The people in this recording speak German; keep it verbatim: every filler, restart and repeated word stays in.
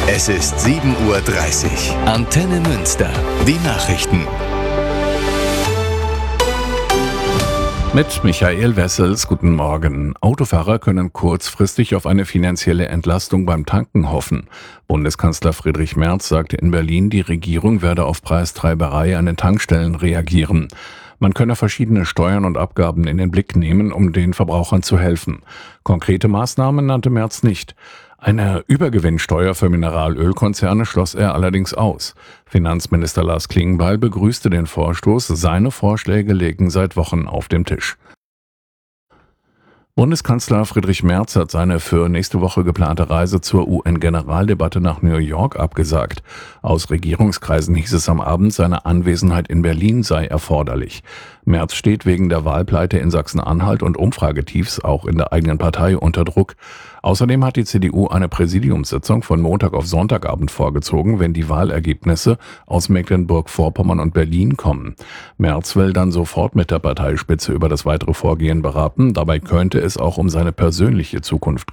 Es ist sieben Uhr dreißig. Antenne Münster. Die Nachrichten. Mit Michael Wessels, guten Morgen. Autofahrer können kurzfristig auf eine finanzielle Entlastung beim Tanken hoffen. Bundeskanzler Friedrich Merz sagte in Berlin, die Regierung werde auf Preistreiberei an den Tankstellen reagieren. Man könne verschiedene Steuern und Abgaben in den Blick nehmen, um den Verbrauchern zu helfen. Konkrete Maßnahmen nannte Merz nicht. Eine Übergewinnsteuer für Mineralölkonzerne schloss er allerdings aus. Finanzminister Lars Klingbeil begrüßte den Vorstoß. Seine Vorschläge liegen seit Wochen auf dem Tisch. Bundeskanzler Friedrich Merz hat seine für nächste Woche geplante Reise zur U N-Generaldebatte nach New York abgesagt. Aus Regierungskreisen hieß es am Abend, seine Anwesenheit in Berlin sei erforderlich. Merz steht wegen der Wahlpleite in Sachsen-Anhalt und Umfragetiefs auch in der eigenen Partei unter Druck. Außerdem hat die C D U eine Präsidiumssitzung von Montag auf Sonntagabend vorgezogen, wenn die Wahlergebnisse aus Mecklenburg-Vorpommern und Berlin kommen. Merz will dann sofort mit der Parteispitze über das weitere Vorgehen beraten. Dabei könnte es auch um seine persönliche Zukunft